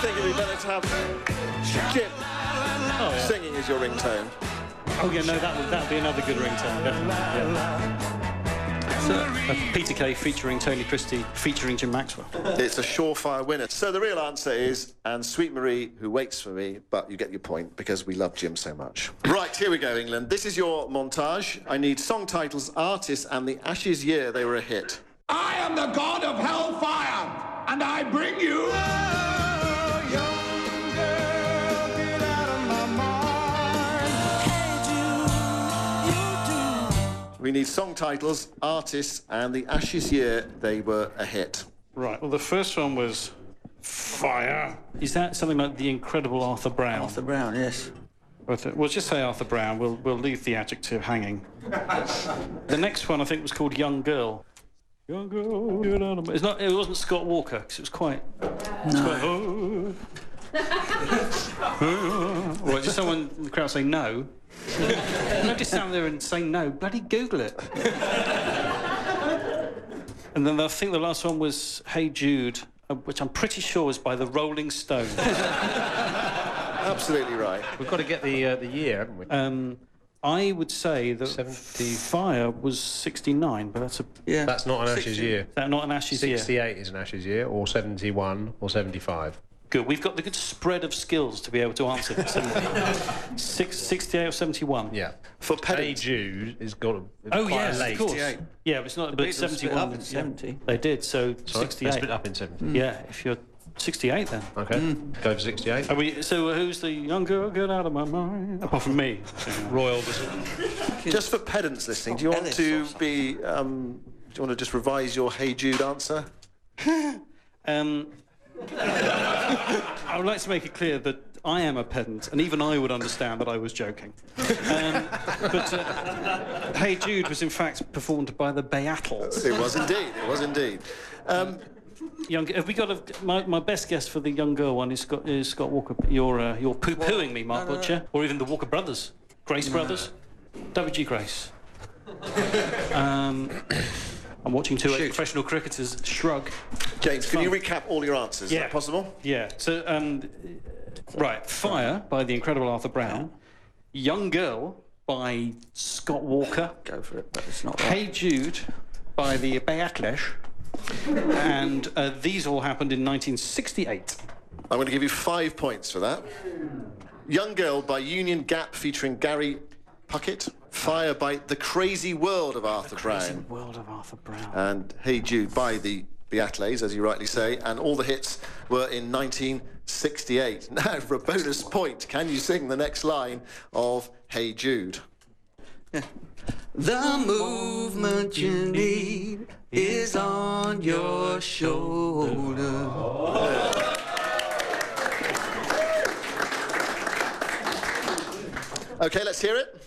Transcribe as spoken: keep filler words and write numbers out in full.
think it'd be better to have Jim Oh, yeah. singing as your ringtone? Oh, yeah, no, that would that'd be another good ringtone, definitely. Yeah. So, uh, Peter Kay featuring Tony Christie, featuring Jim Maxwell. It's a surefire winner. So the real answer is, and Sweet Marie, who waits for me, but you get your point because we love Jim so much. Right, here we go, England. This is your montage. I need song titles, artists, and the Ashes year they were a hit. I am the god of hellfire, and I bring you... We need song titles, artists, and the Ashes year they were a hit. Right, well, the first one was Fire. Is that something like The Incredible Arthur Brown? Arthur Brown, yes. But, we'll just say Arthur Brown. We'll, we'll leave the adjective hanging. The next one, I think, was called Young Girl. Young Girl, get out of my... It's not, it wasn't Scott Walker, because it was quite... It was quite oh. Well, just someone in the crowd say no. Don't just stand there and say no. Bloody Google it. And then I think the last one was Hey Jude, uh, which I'm pretty sure was by the Rolling Stones. Absolutely right. We've got to get the uh, the year, haven't we? Um, I would say that seventy Fire was sixty-nine, but that's a... Yeah. That's not an Ashes sixty. year. Is that not an Ashes year? sixty-eight is an Ashes year, or seventy-one, or seventy-five. Good. We've got the good spread of skills to be able to answer this. Six, sixty-eight or seventy-one? Yeah. For Hey pedants. Jude is got a, Oh, quite yes, late. of course. sixty-eight. Yeah, but it's not... The but Beatles split seventy-one... up in yeah. seventy. They did, so Sorry? sixty-eight. They split up in seventy. Yeah, if you're sixty-eight then. Okay, go for sixty-eight. Are we, so uh, who's the young girl? Get out of my mind. Apart from me. Royal. Just for pedants listening, do you want Ellis to or something. be... Um, do you want to just revise your Hey Jude answer? Um, I would like to make it clear that I am a pedant, and even I would understand that I was joking. Um, but uh, Hey Jude was in fact performed by the Beatles. It was indeed. It was indeed. Um, Young, have we got a, my, my best guess for the young girl one is Scott, is Scott Walker. You're uh, you're poo-pooing me, Mark no, no, Butcher, or even the Walker brothers, Grace brothers, W G Grace. um, I'm watching two Shoot. professional cricketers shrug. James, can Fun. you recap all your answers? Is Yeah. that possible? Yeah. So, um, right, Fire by the Incredible Arthur Brown, Young Girl by Scott Walker, Go for it, but it's not right. Hey Jude by the Beatles, and uh, these all happened in nineteen sixty-eight. I'm going to give you five points for that. Young Girl by Union Gap featuring Gary Puckett. Fire by The Crazy World of Arthur Crazy Brown. World of Arthur Brown. And Hey Jude by the Beatles, as you rightly say. And all the hits were in nineteen sixty-eight. Now, for a bonus point, can you sing the next line of Hey Jude? The movement you need is on your shoulder. OK, let's hear it.